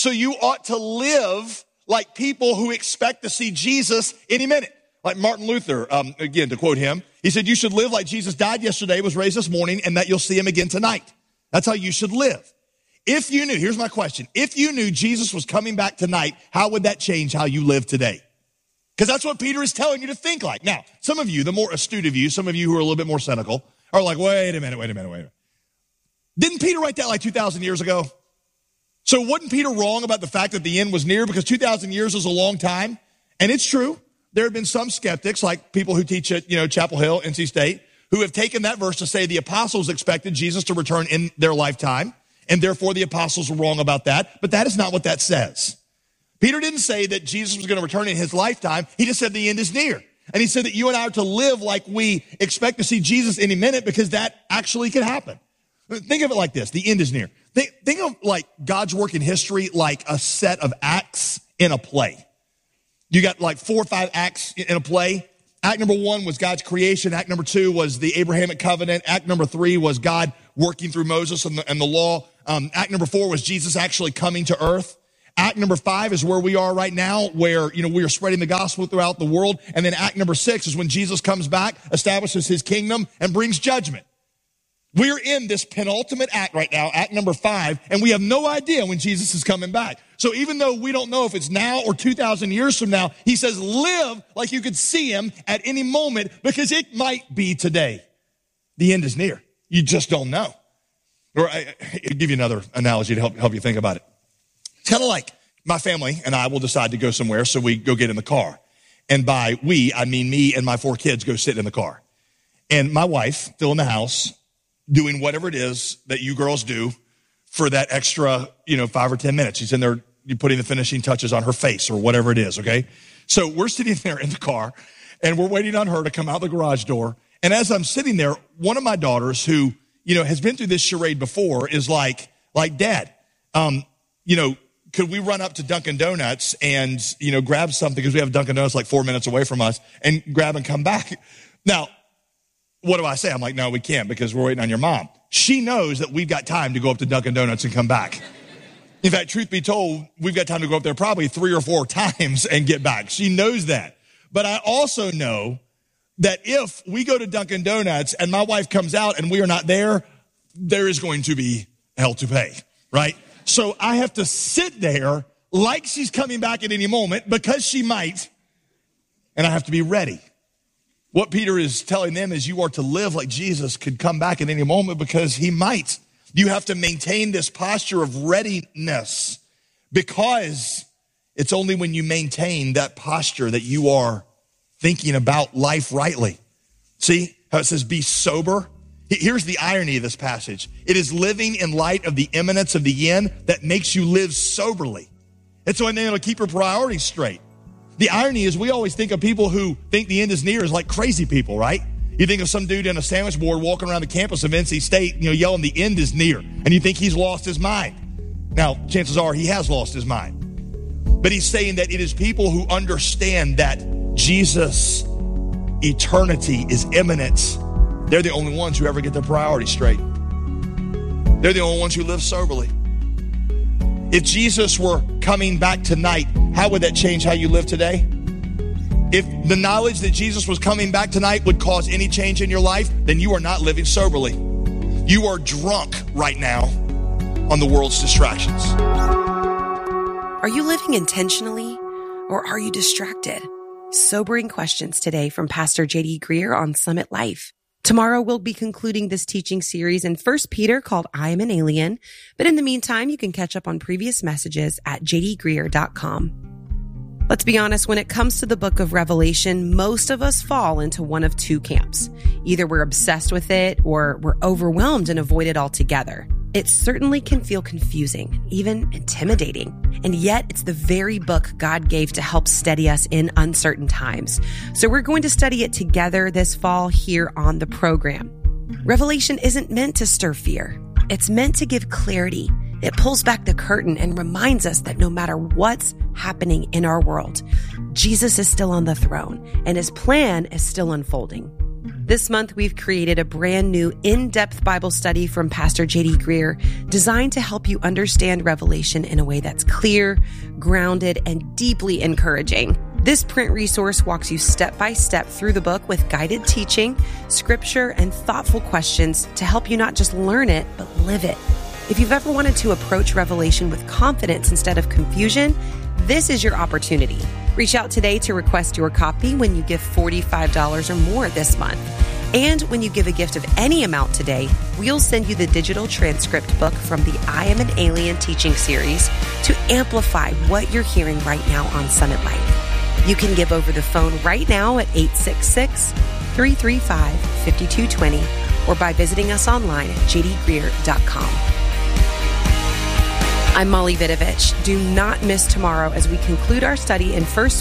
So you ought to live like people who expect to see Jesus any minute. Like Martin Luther, again, to quote him, he said, you should live like Jesus died yesterday, was raised this morning, and that you'll see him again tonight. That's how you should live. If you knew, here's my question. If you knew Jesus was coming back tonight, how would that change how you live today? Because that's what Peter is telling you to think like. Now, some of you, the more astute of you, some of you who are a little bit more cynical, are like, wait a minute. Didn't Peter write that like 2,000 years ago? So wasn't Peter wrong about the fact that the end was near? Because 2,000 years is a long time. And it's true. There have been some skeptics, like people who teach at, Chapel Hill, NC State, who have taken that verse to say the apostles expected Jesus to return in their lifetime, and therefore the apostles were wrong about that. But that is not what that says. Peter didn't say that Jesus was going to return in his lifetime. He just said the end is near. And he said that you and I are to live like we expect to see Jesus any minute, because that actually could happen. Think of it like this. The end is near. Think of like God's work in history like a set of acts in a play. You got like 4 or 5 acts in a play. Act number 1 was God's creation. Act number 2 was the Abrahamic covenant. Act number 3 was God working through Moses and the law. Act number 4 was Jesus actually coming to earth. Act number 5 is where we are right now, where, we are spreading the gospel throughout the world. And then act number 6 is when Jesus comes back, establishes his kingdom, and brings judgment. We're in this penultimate act right now, act number 5, and we have no idea when Jesus is coming back. So even though we don't know if it's now or 2,000 years from now, he says live like you could see him at any moment, because it might be today. The end is near. You just don't know. Or I'll give you another analogy to help you think about it. It's kind of like my family and I will decide to go somewhere, so we go get in the car. And by we, I mean me and my 4 kids go sit in the car. And my wife, still in the house, doing whatever it is that you girls do for that extra, 5 or 10 minutes. She's in there, you putting the finishing touches on her face or whatever it is, okay? So we're sitting there in the car, and we're waiting on her to come out the garage door. And as I'm sitting there, one of my daughters who, has been through this charade before is like, Dad, could we run up to Dunkin' Donuts and, grab something, because we have Dunkin' Donuts like 4 minutes away from us, and grab and come back? Now, what do I say? I'm like, no, we can't, because we're waiting on your mom. She knows that we've got time to go up to Dunkin' Donuts and come back. In fact, truth be told, we've got time to go up there probably 3 or 4 times and get back. She knows that. But I also know that if we go to Dunkin' Donuts and my wife comes out and we are not there, there is going to be hell to pay, right? So I have to sit there like she's coming back at any moment, because she might, and I have to be ready. What Peter is telling them is you are to live like Jesus could come back at any moment, because he might. You have to maintain this posture of readiness, because it's only when you maintain that posture that you are thinking about life rightly. See how it says be sober? Here's the irony of this passage. It is living in light of the imminence of the end that makes you live soberly. It's the only thing that'll keep your priorities straight. The irony is we always think of people who think the end is near as like crazy people, right? You think of some dude in a sandwich board walking around the campus of NC State, yelling the end is near, and you think he's lost his mind. Now, chances are he has lost his mind. But he's saying that it is people who understand that Jesus' eternity is imminent. They're the only ones who ever get their priorities straight. They're the only ones who live soberly. If Jesus were coming back tonight, how would that change how you live today? If the knowledge that Jesus was coming back tonight would cause any change in your life, then you are not living soberly. You are drunk right now on the world's distractions. Are you living intentionally, or are you distracted? Sobering questions today from Pastor J.D. Greear on Summit Life. Tomorrow we'll be concluding this teaching series in 1 Peter called I Am an Alien. But in the meantime, you can catch up on previous messages at jdgreear.com. Let's be honest, when it comes to the book of Revelation, most of us fall into one of 2 camps. Either we're obsessed with it or we're overwhelmed and avoid it altogether. It certainly can feel confusing, even intimidating. And yet it's the very book God gave to help steady us in uncertain times. So we're going to study it together this fall here on the program. Revelation isn't meant to stir fear. It's meant to give clarity. It pulls back the curtain and reminds us that no matter what's happening in our world, Jesus is still on the throne and his plan is still unfolding. This month, we've created a brand new in-depth Bible study from Pastor J.D. Greear designed to help you understand Revelation in a way that's clear, grounded, and deeply encouraging. This print resource walks you step by step through the book with guided teaching, scripture, and thoughtful questions to help you not just learn it, but live it. If you've ever wanted to approach Revelation with confidence instead of confusion, this is your opportunity. Reach out today to request your copy when you give $45 or more this month. And when you give a gift of any amount today, we'll send you the digital transcript book from the I Am an Alien teaching series to amplify what you're hearing right now on Summit Life. You can give over the phone right now at 866-335-5220 or by visiting us online at jdgreear.com. I'm Molly Vidovich. Do not miss tomorrow as we conclude our study in 1